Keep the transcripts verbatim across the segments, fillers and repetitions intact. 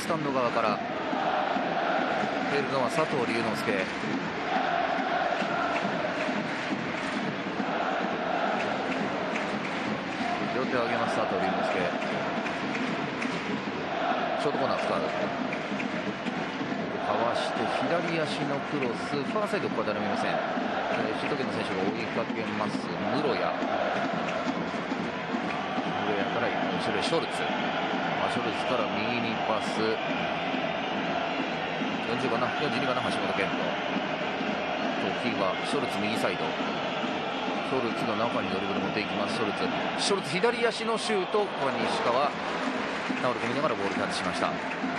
スタンド側から蹴るのは佐藤龍之介。両手を上げます佐藤龍之介。ショートコーナー使う、かわして左足のクロス、ファーサイド、ここは誰もいません。シュート権の選手が追いかけます。室谷、室谷から後ろへショルツ、ショルツから右にパス、よんじゅうばんなよんじゅうにばんの橋本健人、時はショルツ右サイド、ショルツの中にドリブル持っていきます。ショルツショルツ左足のシュート、ここは西川倒れ込みながらボールキャッチしました。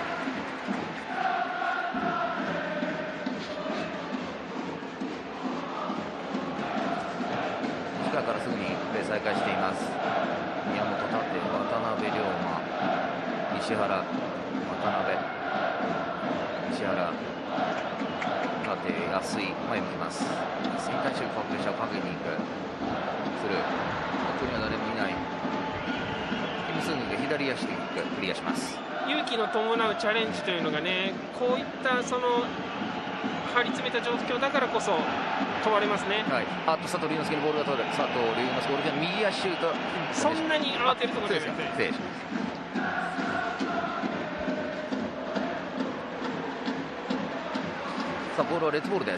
西川からすぐにプレー再開しています。宮本、縦、渡辺龍馬、石原、渡辺、石原、縦、安井、前向きます。安井に対してプレッシャーをかけに行く、する、奥には誰もいない。キム・スングが左足でクリアします。 勇気の伴うチャレンジというのがね、こういったその張り詰めた状況だからこそ問われますね。 はい、あと佐藤龍之介にボールが取れる。佐藤龍之介ボールが右足シュート。 そんなに慌てるところですよね。 失礼します。さあボールはレッドボールです。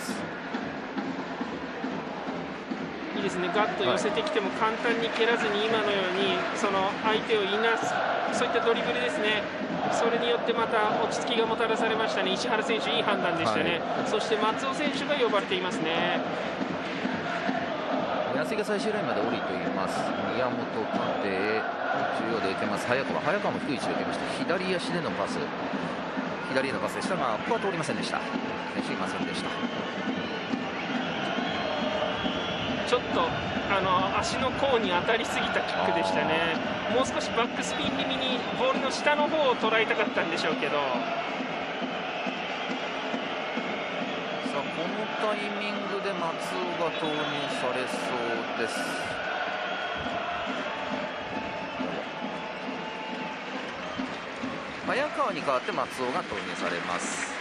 いいですね、ガッと寄せてきても簡単に蹴らずに、今のようにその相手をいなす、そういったドリブルですね。それによってまた落ち着きがもたらされましたね。石原選手、いい判断でしたね。はい、そして松尾選手が呼ばれていますね。 安井が最終ラインまで降りています。宮本、縦へ中央で受けます。早川早川も低い位置で受けました。左足でのパス、左へのパスでしたが、ここは通りませんでした。選手いませんでした。 ちょっとあの足の甲に当たりすぎたキックでしたね。もう少しバックスピン気味にボールの下の方を捉えたかったんでしょうけど。さあこのタイミングで松尾が投入されそうです。早川に代わって松尾が投入されます。